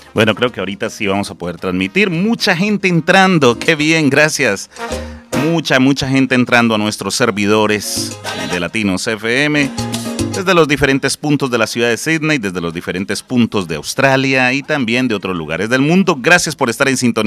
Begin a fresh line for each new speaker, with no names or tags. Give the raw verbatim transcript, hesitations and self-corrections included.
Bueno, creo que ahorita sí vamos a poder transmitir. Mucha gente entrando, qué bien, gracias. Mucha, mucha gente entrando a nuestros servidores de Latinos F M. Desde los diferentes puntos de la ciudad de Sydney, desde los diferentes puntos de Australia y también de otros lugares del mundo. Gracias por estar en sintonía.